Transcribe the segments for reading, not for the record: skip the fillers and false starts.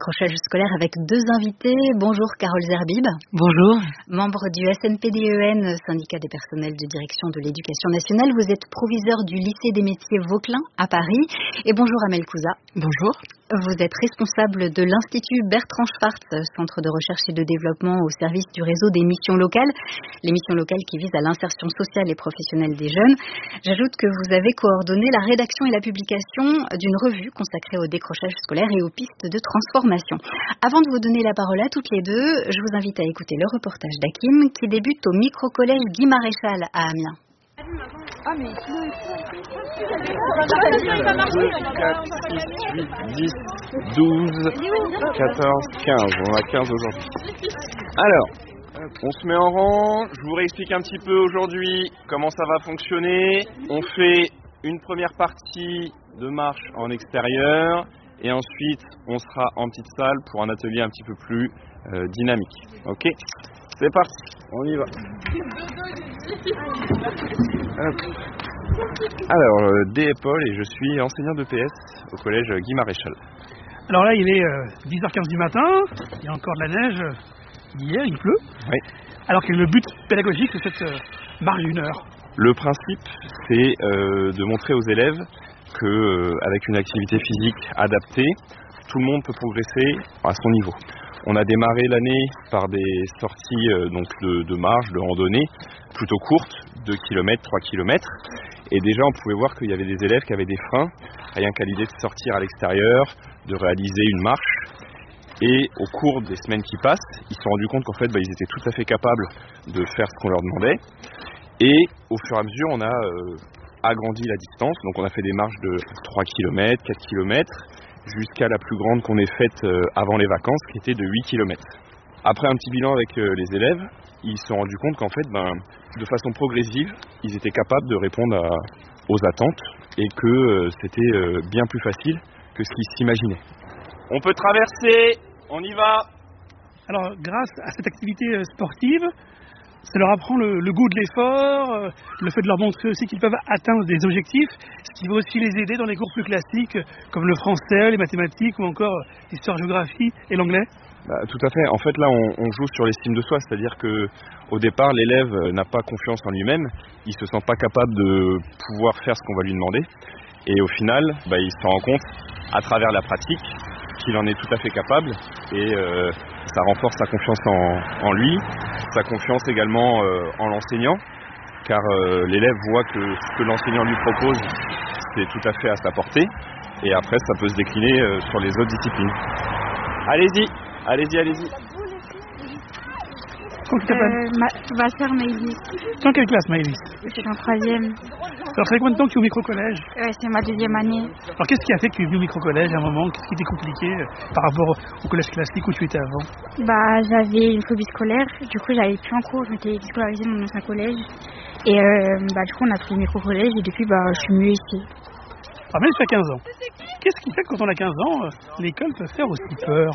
décrochage scolaire avec deux invités. Bonjour Carole Zerbib. Bonjour. Membre du SNPDEN, syndicat des personnels de direction de l'éducation nationale. Vous êtes proviseur du lycée des métiers Vauquelin à Paris. Et bonjour Amel Couza. Bonjour. Vous êtes responsable de l'Institut Bertrand Schwartz, centre de recherche et de développement au service du réseau des missions locales. Les missions locales qui visent à l'insertion sociale et professionnelle des jeunes. J'ajoute que vous avez coordonné la rédaction et la publication d'une revue consacrée au décrochage scolaire et aux pistes de transformation. Avant de vous donner la parole à toutes les deux, je vous invite à écouter le reportage d'Hakim qui débute au micro-collège Guy Maréchal à Amiens. 2, 4, 6, 8, 10, 12, 14, 15. On a 15 aujourd'hui. Alors, on se met en rang. Je vous réexplique un petit peu aujourd'hui comment ça va fonctionner. On fait une première partie de marche en extérieur et ensuite on sera en petite salle pour un atelier un petit peu plus dynamique. Ok ? C'est parti, on y va. Alors, D. Paul et je suis enseignant de PS au collège Guy Maréchal. Alors là, il est 10h15 du matin, il y a encore de la neige d'hier, il pleut. Oui. Alors que le but pédagogique, c'est cette marche d'une heure. Le principe, c'est de montrer aux élèves qu'avec une activité physique adaptée, tout le monde peut progresser à son niveau. On a démarré l'année par des sorties de marche, de randonnée, plutôt courtes, 2 km, 3 km. Et déjà, on pouvait voir qu'il y avait des élèves qui avaient des freins, rien qu'à l'idée de sortir à l'extérieur, de réaliser une marche. Et au cours des semaines qui passent, ils se sont rendus compte qu'en fait, ils étaient tout à fait capables de faire ce qu'on leur demandait. Et au fur et à mesure, on a agrandi la distance. Donc on a fait des marches de 3 km, 4 km, jusqu'à la plus grande qu'on ait faite avant les vacances, qui était de 8 km. Après un petit bilan avec les élèves, ils se sont rendus compte qu'en fait, de façon progressive, ils étaient capables de répondre aux attentes et que c'était bien plus facile que ce qu'ils s'imaginaient. On peut traverser, on y va. Alors, grâce à cette activité sportive, ça leur apprend le goût de l'effort, le fait de leur montrer aussi qu'ils peuvent atteindre des objectifs, ce qui va aussi les aider dans les cours plus classiques, comme le français, les mathématiques ou encore l'histoire-géographie et l'anglais. Tout à fait. En fait, là, on joue sur l'estime de soi, c'est-à-dire que au départ, l'élève n'a pas confiance en lui-même, il se sent pas capable de pouvoir faire ce qu'on va lui demander, et au final, il se rend compte à travers la pratique qu'il en est tout à fait capable, et ça renforce sa confiance en lui, sa confiance également en l'enseignant, car l'élève voit que ce que l'enseignant lui propose, c'est tout à fait à sa portée, et après, ça peut se décliner sur les autres disciplines. Allez-y. Comment tu t'appelles Ma sœur Maëlys. Tu es en quelle classe, Maëlys? C'est en 3e. Alors, ça fait combien de temps que tu es au micro-collège? C'est ma 2e année. Alors, qu'est-ce qui a fait que tu es venu au micro-collège à un moment? Qu'est-ce qui était compliqué par rapport au collège classique où tu étais avant? J'avais une phobie scolaire. Du coup, j'allais plus en cours. Je m'étais déscolarisée dans mon ancien collège. Et du coup, on a pris le micro-collège. Et depuis, je suis mieux ici. Alors, même si tu as 15 ans. Qu'est-ce qui fait que quand on a 15 ans, l'école peut faire aussi peur?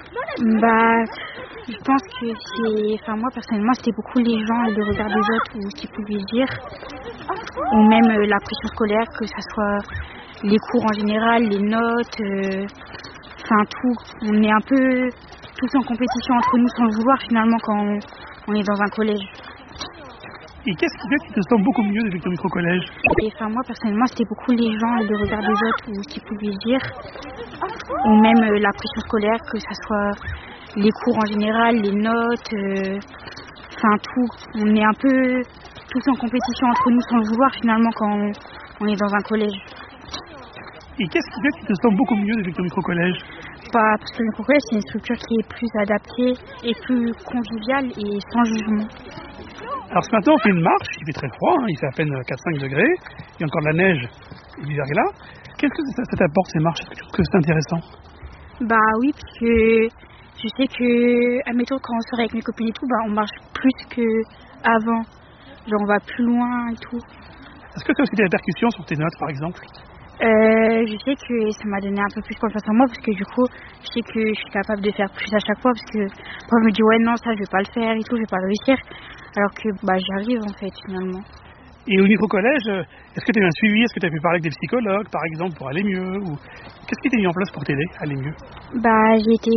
Je pense que moi personnellement, c'était beaucoup les gens et le regard des autres ou ce qu'ils pouvaient dire. Ou même la pression scolaire, que ce soit les cours en général, les notes, tout. On est un peu tous en compétition entre nous sans le vouloir finalement quand on est dans un collège. Et qu'est-ce qui fait que tu te sens beaucoup mieux avec ton micro-collège? Moi personnellement, c'était beaucoup les gens et le regard des autres ou ce qu'ils pouvaient dire. Ou même la pression scolaire, que ce soit les cours en général, les notes, tout. On est un peu tous en compétition entre nous sans le vouloir finalement quand on est dans un collège. Et qu'est-ce qui fait que tu te sens beaucoup mieux avec ton micro-collège? Parce que le micro-collège, c'est une structure qui est plus adaptée et plus conviviale et sans jugement. Alors ce matin, on fait une marche, il fait très froid, il fait à peine 4-5 degrés, il y a encore de la neige, et l'hiver est là. Qu'est-ce que ça t'apporte ces marches? Est-ce que tu trouves que c'est intéressant? Oui, parce que je sais que, admettons, quand on sort avec mes copines et tout, on marche plus qu'avant. On va plus loin et tout. Est-ce que tu as aussi des répercussions sur tes notes, par exemple? Je sais que ça m'a donné un peu plus confiance en moi, parce que du coup, je sais que je suis capable de faire plus à chaque fois, parce que moi, je me dis, ouais, non, ça, je vais pas le faire et tout, je vais pas le réussir. Alors que, j'y arrive, en fait, finalement. Et au micro-collège, est-ce que tu as eu un suivi? Est-ce que tu as pu parler avec des psychologues, par exemple, pour aller mieux? Ou qu'est-ce qui t'a mis en place pour t'aider à aller mieux? J'ai été